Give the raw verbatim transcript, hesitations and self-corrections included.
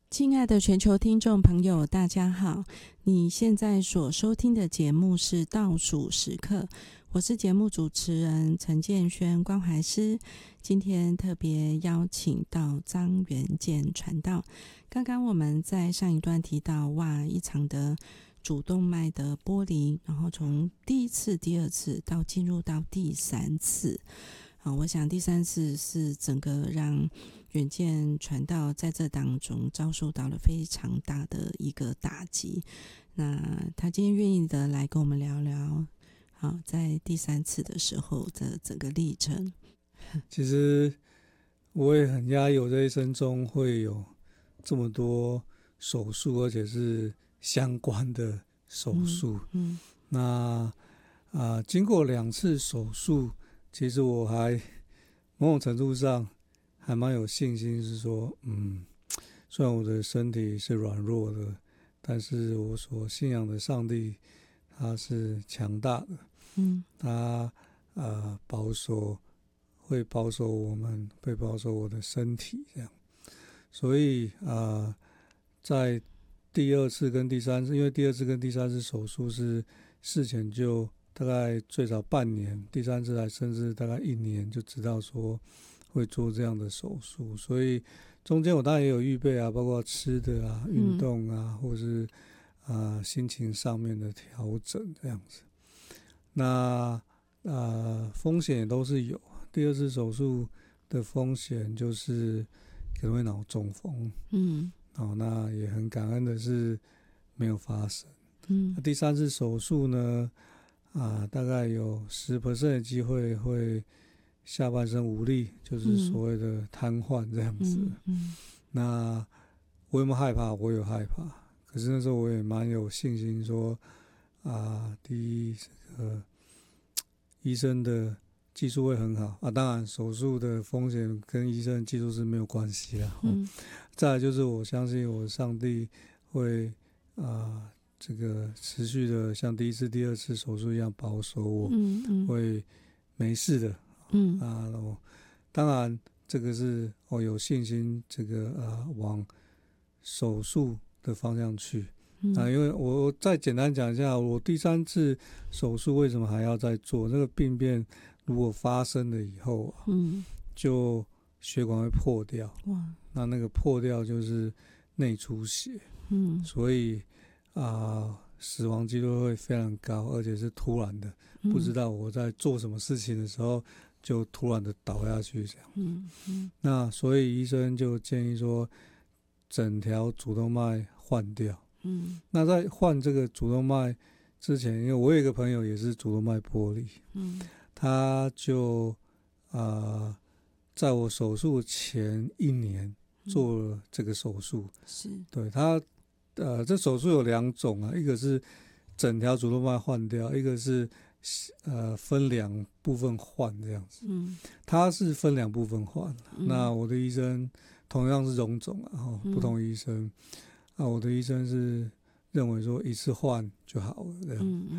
亲爱的全球听众朋友，大家好！你现在所收听的节目是倒数时刻，我是节目主持人陈建轩关怀师。今天特别邀请到张元健传道。刚刚我们在上一段提到，哇，一场的主动脉的剥离，然后从第一次、第二次到进入到第三次。好，我想第三次是整个让远见传道在这当中遭受到了非常大的一个打击。那他今天愿意的来跟我们聊聊，好，在第三次的时候的整个历程。 其实我也很压抑，我这一生中会有这么多手术，而且是相关的手术。嗯嗯、那啊、呃，经过两次手术，其实我还某种程度上还蛮有信心，是说，嗯，虽然我的身体是软弱的，但是我所信仰的上帝他是强大的，嗯，他呃保守会保守我们，会保守我的身体这样，所以呃，在第二次跟第三次，因为第二次跟第三次手术是事前就大概最少半年，第三次还甚至大概一年就知道说会做这样的手术，所以中间我当然也有预备啊，包括吃的啊、运动啊，或是啊、呃、心情上面的调整这样子。那呃风险也都是有。第二次手术的风险就是可能会脑中风，嗯，哦，那也很感恩的是没有发生。嗯，那第三次手术呢，啊，大概有十 percent 的机会会下半身无力，就是所谓的瘫痪这样子。嗯嗯、那我有没有害怕？我有害怕，可是那时候我也蛮有信心说，啊，第一，这个医生的技术会很好啊，当然手术的风险跟医生的技术是没有关系的。嗯，再来就是我相信我上帝会啊，这个持续的像第一次、第二次手术一样保守我，嗯嗯、会没事的。嗯啊，我当然这个是我有信心，这个呃往手术的方向去。啊，因为我再简单讲一下，我第三次手术为什么还要再做？这个病变如果发生了以后啊，嗯，就血管会破掉，哇，那那个破掉就是内出血，嗯，所以啊、呃，死亡几率会非常高，而且是突然的，嗯、不知道我在做什么事情的时候就突然的倒下去这样，嗯嗯，那所以医生就建议说，整条主动脉换掉。嗯，那在换这个主动脉之前，因为我有一个朋友也是主动脉剥离，嗯，他就啊、呃，在我手术前一年做了这个手术，是、嗯、对他，呃，这手术有两种啊，一个是整条主动脉换掉，一个是呃分两部分换这样子，嗯，他是分两部分换，嗯、那我的医生同样是荣总啊，哦，不同医生。啊，我的医生是认为说一次换就好了，这样。嗯